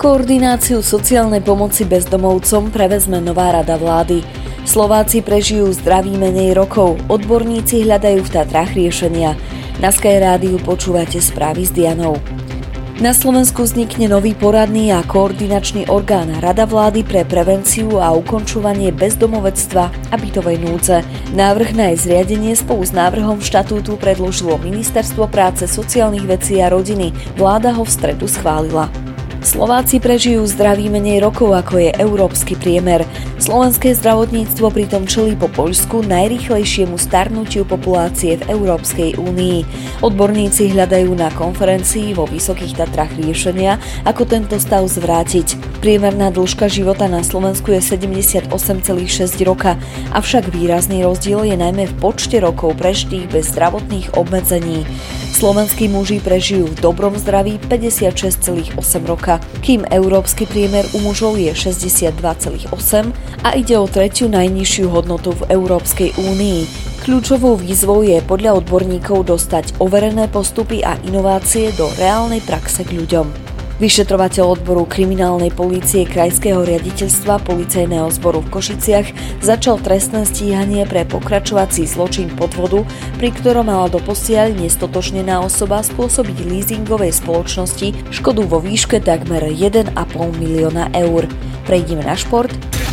Koordináciu sociálnej pomoci bezdomovcom prevezme nová rada vlády. Slováci prežijú zdraví menej rokov, odborníci hľadajú v Tatrách riešenia. Na Sky Rádiu počúvate správy s Dianou. Na Slovensku vznikne nový poradný a koordinačný orgán Rada vlády pre prevenciu a ukončovanie bezdomovectva a bytovej núdze. Návrh na jej zriadenie spolu s návrhom štatútu predložilo Ministerstvo práce, sociálnych vecí a rodiny. Vláda ho v stredu schválila. Slováci prežijú zdraví menej rokov, ako je európsky priemer. Slovenské zdravotníctvo pritom čelí po Poľsku najrýchlejšiemu starnutiu populácie v Európskej únii. Odborníci hľadajú na konferencii vo Vysokých Tatrách riešenia, ako tento stav zvrátiť. Priemerná dĺžka života na Slovensku je 78,6 roka, avšak výrazný rozdiel je najmä v počte rokov prežitých bez zdravotných obmedzení. Slovenskí muži prežijú v dobrom zdraví 56,8 roka, kým európsky priemer u mužov je 62,8 a ide o tretiu najnižšiu hodnotu v Európskej únii. Kľúčovou výzvou je podľa odborníkov dostať overené postupy a inovácie do reálnej praxe k ľuďom. Vyšetrovateľ odboru kriminálnej polície Krajského riaditeľstva Policajného zboru v Košiciach začal trestné stíhanie pre pokračovací zločin podvodu, pri ktorom mala doposiaľ nestotožnená osoba spôsobiť leasingovej spoločnosti škodu vo výške takmer 1,5 milióna eur. Prejdeme na šport.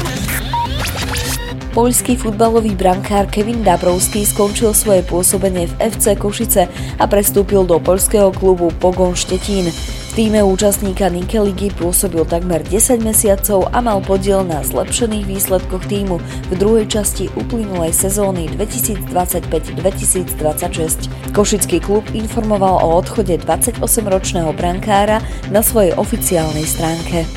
Poľský futbalový brankár Kevin Dabrowski skončil svoje pôsobenie v FC Košice a prestúpil do poľského klubu Pogoń Štetín. V tíme účastníka Nike ligy pôsobil takmer 10 mesiacov a mal podiel na zlepšených výsledkoch tímu v druhej časti uplynulej sezóny 2025-2026. Košický klub informoval o odchode 28-ročného brankára na svojej oficiálnej stránke.